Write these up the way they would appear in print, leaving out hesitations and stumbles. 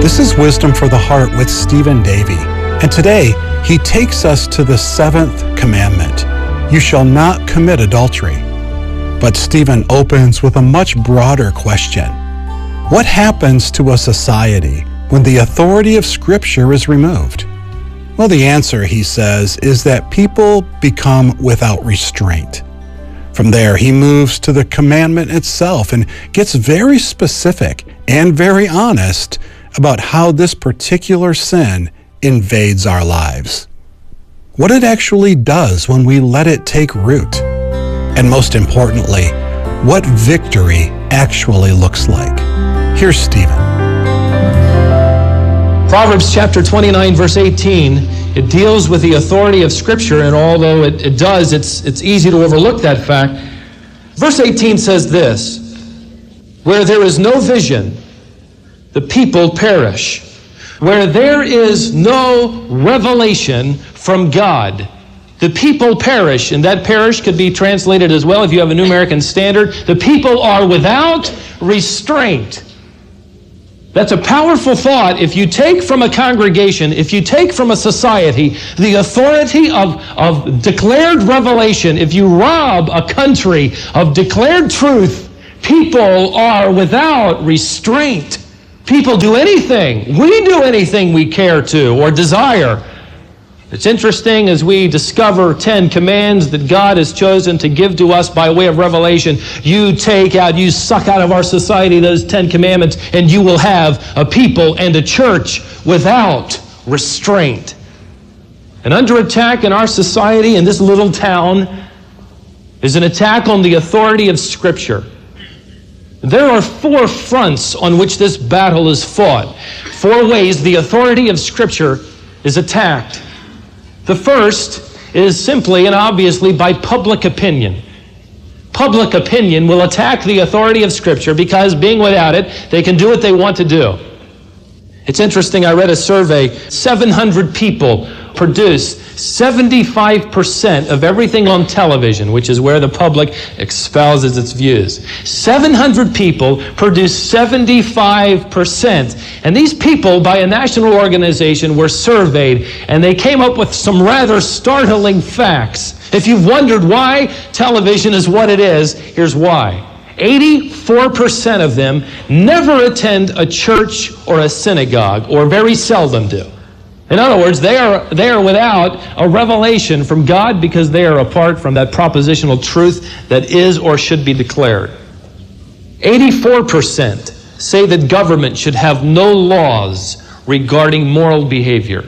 This is Wisdom for the Heart with Stephen Davey. And today, he takes us to the seventh commandment. You shall not commit adultery. But Stephen opens with a much broader question. What happens to a society when the authority of Scripture is removed? Well, the answer, he says, is that people become without restraint. From there, he moves to the commandment itself and gets very specific and very honest about how this particular sin invades our lives. What it actually does when we let it take root. And most importantly, what victory actually looks like. Here's Stephen. Proverbs chapter 29, verse 18, it deals with the authority of Scripture, and although it does, it's easy to overlook that fact. Verse 18 says this, where there is no vision, the people perish. Where there is no revelation from God, the people perish. And that perish could be translated as well, if you have a New American Standard, the people are without restraint. That's a powerful thought. If you take from a congregation, if you take from a society the authority of declared revelation, if you rob a country of declared truth, people are without restraint. People do anything. We do anything we care to or desire. It's interesting as we discover 10 commands that God has chosen to give to us by way of revelation. You suck out of our society those 10 commandments, and you will have a people and a church without restraint. And under attack in our society, in this little town, is an attack on the authority of Scripture. There are 4 fronts on which this battle is fought. 4 ways the authority of Scripture is attacked. The first is simply and obviously by public opinion. Public opinion will attack the authority of Scripture because, being without it, they can do what they want to do. It's interesting, I read a survey, 700 people produce 75% of everything on television, which is where the public espouses its views. 700 people produce 75%. And these people, by a national organization, were surveyed, and they came up with some rather startling facts. If you've wondered why television is what it is, here's why. 84% of them never attend a church or a synagogue, or very seldom do. In other words, they are without a revelation from God because they are apart from that propositional truth that is or should be declared. 84% say that government should have no laws regarding moral behavior.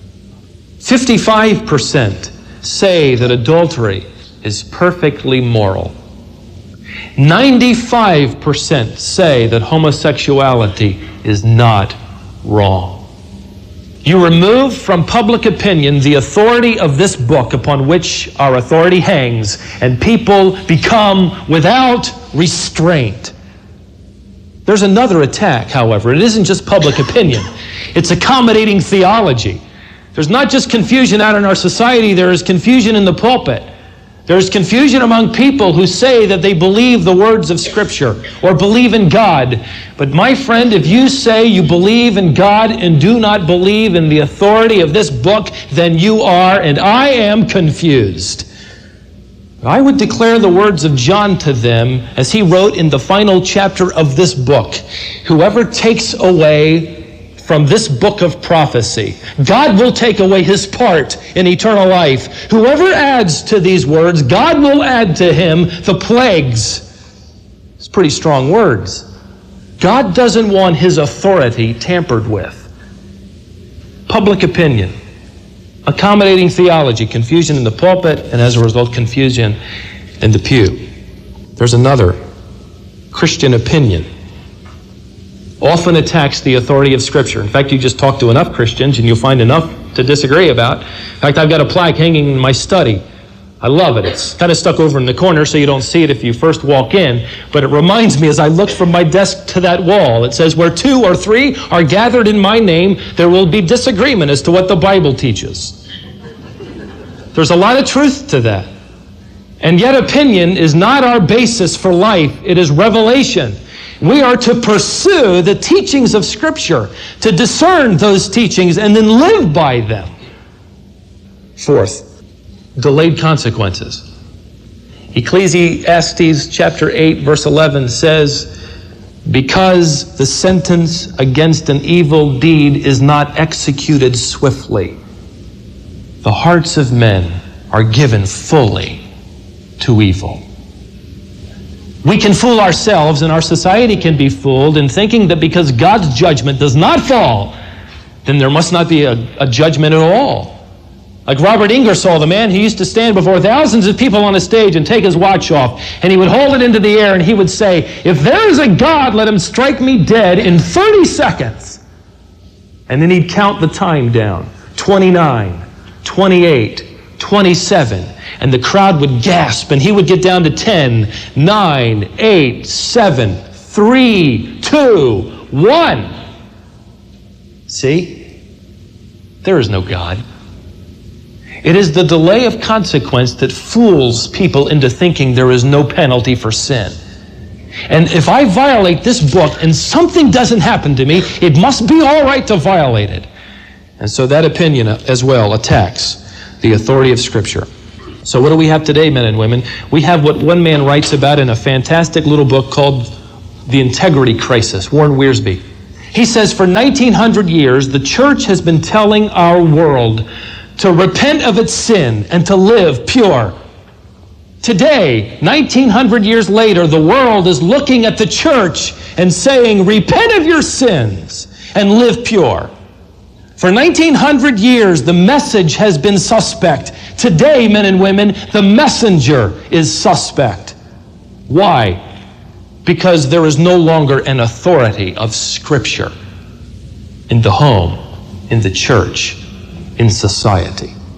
55% say that adultery is perfectly moral. 95% say that homosexuality is not wrong. You remove from public opinion the authority of this book upon which our authority hangs, and people become without restraint. There's another attack, however. It isn't just public opinion. It's accommodating theology. There's not just confusion out in our society, there is confusion in the pulpit. There's confusion among people who say that they believe the words of Scripture or believe in God. But my friend, if you say you believe in God and do not believe in the authority of this book, then you are, and I am, confused. I would declare the words of John to them as he wrote in the final chapter of this book. Whoever takes away from this book of prophecy, God will take away his part in eternal life. Whoever adds to these words, God will add to him the plagues. It's pretty strong words. God doesn't want his authority tampered with. Public opinion, accommodating theology, confusion in the pulpit, and as a result, confusion in the pew. There's another, Christian opinion. Often attacks the authority of Scripture. In fact, you just talk to enough Christians and you'll find enough to disagree about. In fact, I've got a plaque hanging in my study. I love it. It's kind of stuck over in the corner so you don't see it if you first walk in. But it reminds me as I look from my desk to that wall, it says, where 2 or 3 are gathered in my name, there will be disagreement as to what the Bible teaches. There's a lot of truth to that. And yet opinion is not our basis for life. It is revelation. We are to pursue the teachings of Scripture, to discern those teachings and then live by them. Fourth, delayed consequences. Ecclesiastes chapter 8, verse 11 says, because the sentence against an evil deed is not executed swiftly, the hearts of men are given fully to evil. We can fool ourselves, and our society can be fooled in thinking that because God's judgment does not fall, then there must not be a judgment at all. Like Robert Ingersoll, the man who used to stand before thousands of people on a stage and take his watch off, and he would hold it into the air and he would say, if there is a God, let him strike me dead in 30 seconds. And then he'd count the time down, 29, 28, 27, and the crowd would gasp, and he would get down to 10, 9, 8, 7, 3, 2, 1. See? There is no God. It is the delay of consequence that fools people into thinking there is no penalty for sin. And if I violate this book and something doesn't happen to me, it must be all right to violate it. And so that opinion as well attacks the authority of Scripture. So what do we have today, men and women? We have what one man writes about in a fantastic little book called The Integrity Crisis, Warren Wiersbe. He says, for 1900 years, the church has been telling our world to repent of its sin and to live pure. Today, 1900 years later, the world is looking at the church and saying, repent of your sins and live pure. For 1900 years, the message has been suspect. Today, men and women, the messenger is suspect. Why? Because there is no longer an authority of Scripture in the home, in the church, in society.